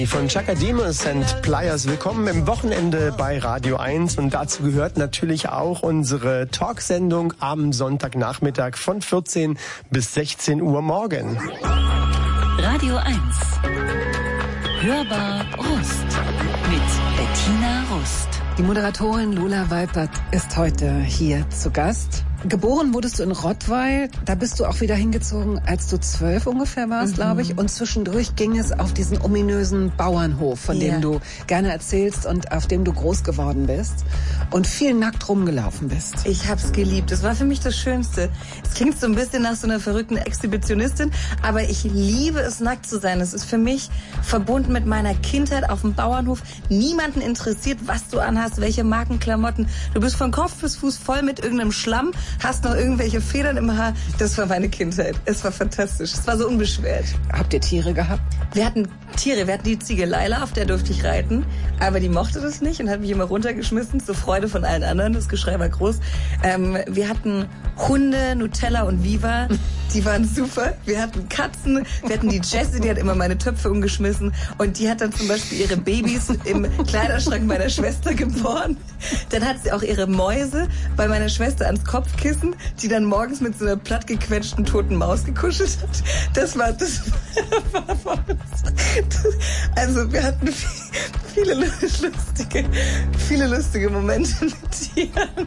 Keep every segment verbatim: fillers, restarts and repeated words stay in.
Von Chaka Demus and Pliers. Willkommen im Wochenende bei Radio eins und dazu gehört natürlich auch unsere Talksendung am Sonntagnachmittag von vierzehn bis sechzehn Uhr morgen. Radio eins. Hörbar Rust mit Bettina Rust. Die Moderatorin Lola Weipert ist heute hier zu Gast. Geboren wurdest du in Rottweil, da bist du auch wieder hingezogen, als du zwölf ungefähr warst, mhm. glaube ich. Und zwischendurch ging es auf diesen ominösen Bauernhof, von yeah. dem du gerne erzählst und auf dem du groß geworden bist und viel nackt rumgelaufen bist. Ich hab's geliebt. Das war für mich das Schönste. Es klingt so ein bisschen nach so einer verrückten Exhibitionistin, aber ich liebe es, nackt zu sein. Es ist für mich verbunden mit meiner Kindheit auf dem Bauernhof. Niemanden interessiert, was du anhast, welche Markenklamotten. Du bist von Kopf bis Fuß voll mit irgendeinem Schlamm, hast noch irgendwelche Federn im Haar. Das war meine Kindheit. Es war fantastisch. Es war so unbeschwert. Habt ihr Tiere gehabt? Wir hatten Tiere. Wir hatten die Ziege Leila, auf der durfte ich reiten. Aber die mochte das nicht und hat mich immer runtergeschmissen, zur Freude von allen anderen. Das Geschrei war groß. Ähm, wir hatten Hunde, Nutella und Viva. Die waren super. Wir hatten Katzen. Wir hatten die Jessie, die hat immer meine Töpfe umgeschmissen. Und die hat dann zum Beispiel ihre Babys im Kleiderschrank meiner Schwester geboren. Dann hat sie auch ihre Mäuse bei meiner Schwester ans Kopfkissen, die dann morgens mit so einer plattgequetschten toten Maus gekuschelt hat. Das war, das war, also wir hatten viele lustige, viele lustige Momente mit Tieren.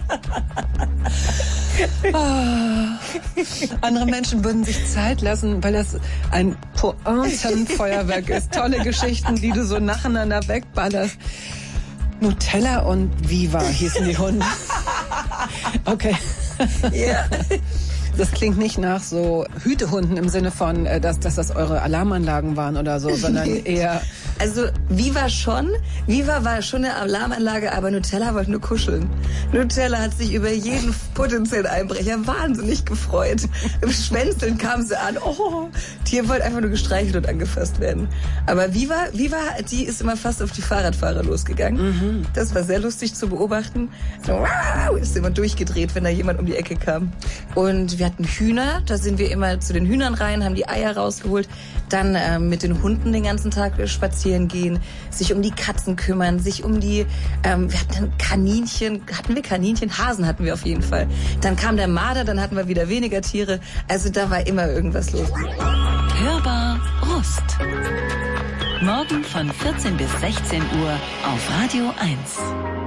Oh. Andere Menschen würden sich Zeit lassen, weil das ein Pointenfeuerwerk ist. Tolle Geschichten, die du so nacheinander wegballerst. Nutella und Viva hießen die Hunde. Okay. Ja. Das klingt nicht nach so Hütehunden im Sinne von, dass, dass das eure Alarmanlagen waren oder so, sondern eher... Also Viva schon. Viva war schon eine Alarmanlage, aber Nutella wollte nur kuscheln. Nutella hat sich über jeden potenziellen Einbrecher wahnsinnig gefreut. Im Schwänzeln kam sie an. Oh, die wollte einfach nur gestreichelt und angefasst werden. Aber Viva, Viva, die ist immer fast auf die Fahrradfahrer losgegangen. Mhm. Das war sehr lustig zu beobachten. So, wow, ist immer durchgedreht, wenn da jemand um die Ecke kam. Und wir hatten Hühner. Da sind wir immer zu den Hühnern rein, haben die Eier rausgeholt. Dann äh, mit den Hunden den ganzen Tag spazieren gehen, sich um die Katzen kümmern, sich um die, ähm, wir hatten dann Kaninchen, hatten wir Kaninchen? Hasen hatten wir auf jeden Fall. Dann kam der Marder, dann hatten wir wieder weniger Tiere. Also da war immer irgendwas los. Hörbar Rust. Morgen von vierzehn bis sechzehn Uhr auf Radio eins.